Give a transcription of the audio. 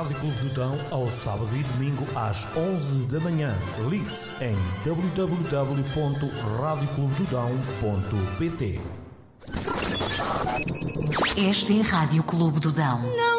Rádio Clube do Dão ao sábado e domingo às 11 da manhã. Ligue-se em www.radioclubedodão.pt. Esta é Rádio Clube do Dão.